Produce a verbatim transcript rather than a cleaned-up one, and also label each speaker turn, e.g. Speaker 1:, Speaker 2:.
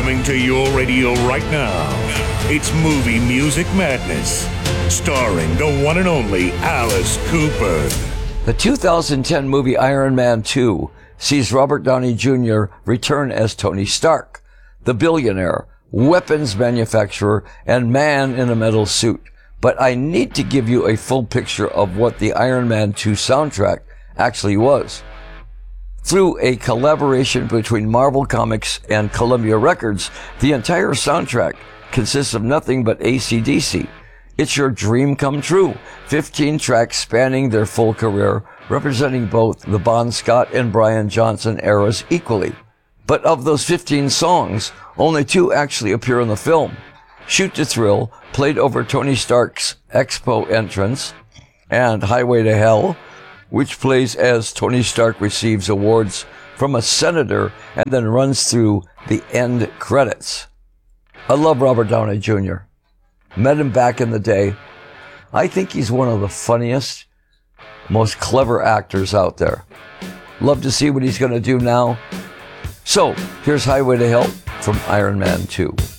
Speaker 1: Coming to your radio right now, it's Movie Music Madness, starring the one and only Alice Cooper.
Speaker 2: The two thousand ten movie Iron Man two sees Robert Downey Junior return as Tony Stark, the billionaire, weapons manufacturer, and man in a metal suit. But I need to give you a full picture of what the Iron Man two soundtrack actually was. Through a collaboration between Marvel Comics and Columbia Records, the entire soundtrack consists of nothing but A C D C. It's your dream come true. fifteen tracks spanning their full career, representing both the Bon Scott and Brian Johnson eras equally. But of those fifteen songs, only two actually appear in the film. Shoot to Thrill, played over Tony Stark's Expo entrance, and Highway to Hell, which plays as Tony Stark receives awards from a senator and then runs through the end credits. I love Robert Downey Junior Met him back in the day. I think he's one of the funniest, most clever actors out there. Love to see what he's going to do now. So, here's Highway to Hell from Iron Man two.